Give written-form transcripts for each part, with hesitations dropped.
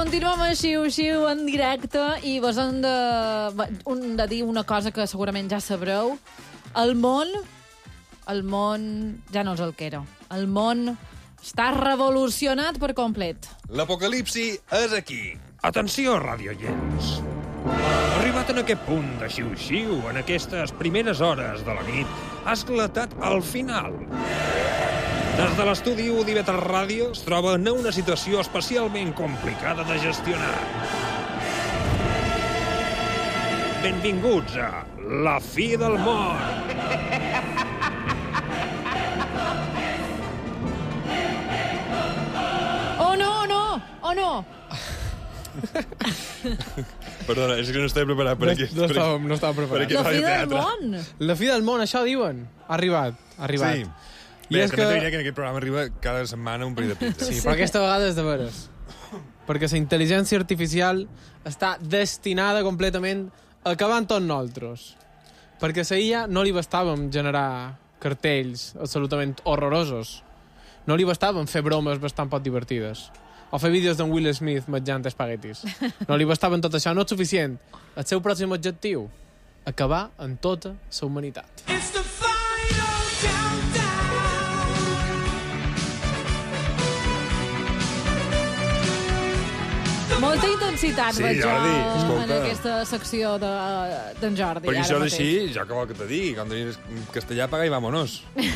Continuem a Xiu-Xiu en directe i vos hem de dir una cosa que segurament ja sabreu. El món ja no és el que era. El món està revolucionat per complet. L'apocalipsi és aquí. Atenció, radioients. Arribat en aquest punt de xiu-xiu, en aquestes primeres hores de la nit, ha esclatat al final. Des de l'estudi d'IV3 Ràdio es troba en una situació especialment complicada de gestionar. Benvinguts a La fi del món. Oh, no, no! Oh, no! Perdona, és que no estava preparat per aquí. No estava preparat. La fi del món! La fi del món, això diuen. Ha arribat. Sí. Bé, també t'ho diria que en aquest programa arriba cada setmana un parell de pizza. Sí, però aquesta vegada és de veres. Perquè la intel·ligència artificial està destinada completament a acabar amb tots nosaltres. Perquè a la IA no li bastàvem generar cartells absolutament horrorosos. No li bastàvem fer bromes bastant poc divertides. O fer vídeos d'en Will Smith menjant espaguetis. No li bastaven tot això, no és suficient. El seu pròxim objectiu, acabar amb tota la humanitat. Molta intensitat Sí, veig jo Jordi, en escolta. aquesta secció d'en Jordi. Perquè ara això és mateix. així, ja que vol que te digui, quan tenis castellà, apaga i vámonos.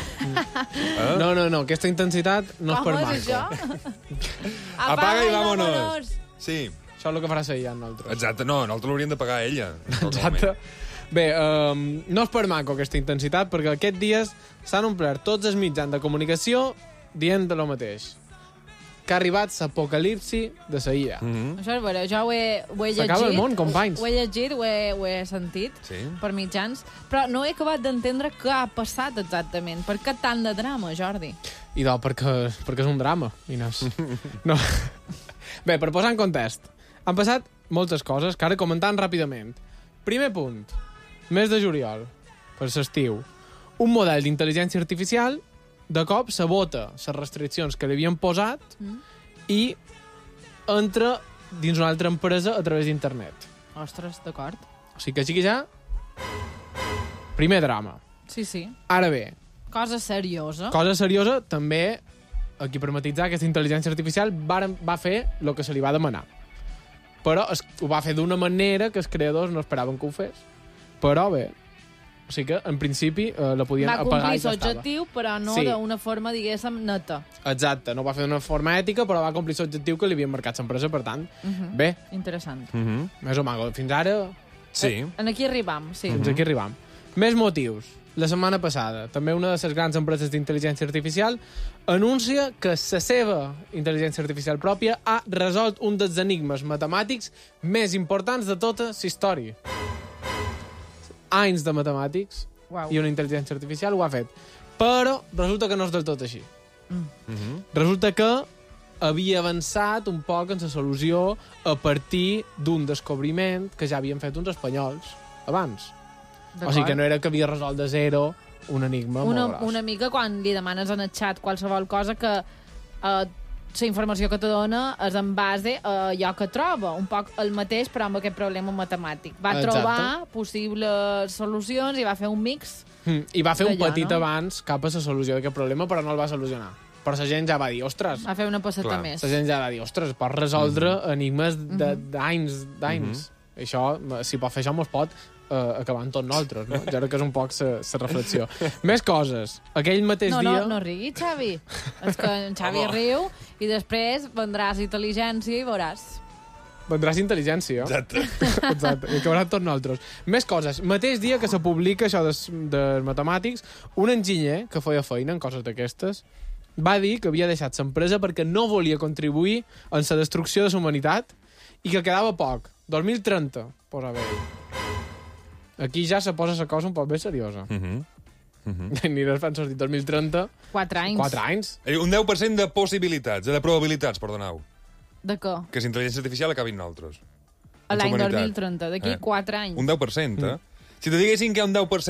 No, aquesta intensitat no és per Com manco. és això? Apaga i vámonos. Sí, Això és el que farà la IA amb nosaltres. exacte. No, nosaltres l'hauríem de pagar a ella. Exacte. Bé, no és per manco aquesta intensitat, perquè aquests dies s'han omplert tots els mitjans de comunicació dient de lo mateix. Que ha arribat l'apocalipsi de la IA. Això és vera, jo ho he llegit. S'acaba el món, companys. Ho he llegit, ho he sentit Sí. per mitjans, però no he acabat d'entendre què ha passat exactament. Per què tant de drama, Jordi? I perquè és un drama, Inés. No. Bé, per posar en context, han passat moltes coses que ara comentant ràpidament. Primer punt, mes de juliol, per l'estiu, un model d'intel·ligència artificial de cop sabota les restriccions que li havien posat i entra dins una altra empresa a través d'internet. Ostres, d'acord. O sigui que així ja... Primer drama. Sí, sí. Ara bé, Cosa seriosa. cosa seriosa, també, aquí per matitzar, aquesta intel·ligència artificial va fer el que se li va demanar. Però ho va fer d'una manera que els creadors no esperaven que ho fes. Però bé, o sigui que, en principi, la podien Va apagar complir i ja estava. l'objectiu, però no Sí. d'una forma, diguéssim, neta. Exacte, no ho va fer d'una forma ètica, però va complir l'objectiu que li havien marcat l'empresa, per tant, bé, Interessant. més o menys. Fins ara, Sí. En aquí arribam, sí. fins aquí arribam. Més motius. La setmana passada, també una de les grans empreses d'intel·ligència artificial anuncia que la seva intel·ligència artificial pròpia ha resolt un dels enigmes matemàtics més importants de tota la història. Anys de matemàtics Uau. i una intel·ligència artificial ho ha fet. Però resulta que no és del tot així. Resulta que havia avançat un poc en la solució a partir d'un descobriment que ja havien fet uns espanyols abans. O sigui que no era que havia resolt de zero un enigma molt gros. Una mica quan li demanes en el xat qualsevol cosa que la informació que te dona és en base a allò que troba. Un poc el mateix, però amb aquest problema matemàtic. Va Exacte. trobar possibles solucions i va fer un mix. I va fer un d'allò, petit no? avanç cap a la solució d'aquest problema, però no el va solucionar. Però la gent ja va dir, ostres, Va fer una passeta Clar. més. la gent ja va dir, ostres, pots resoldre enigmes d'anys. Això, si pot fer això, mos pot acabar amb tots nosaltres, no? Jo crec que és un poc la reflexió. Més coses. Aquell mateix dia... No rigui, Xavi. És que en Xavi riu i després vendràs intel·ligència i veuràs. Vendràs intel·ligència. Exacte. Exacte, i acabarà tots nosaltres. Més coses. Mateix dia que se publica això de matemàtics, un enginyer que feia feina en coses d'aquestes va dir que havia deixat l'empresa perquè no volia contribuir en la destrucció de la humanitat i que quedava poc. 2030, posa bé. Aquí ja se posa la cosa un poc més seriosa. Ni res fan sortir 2030. 4 anys. 4 anys. Un 10% de possibilitats, de probabilitats, perdoneu, De què? que la intel·ligència artificial acabi en nosaltres. A l'any humanitat. 2030, d'aquí 4 anys. Un 10%, eh? Si te diguessin que hi ha un 10%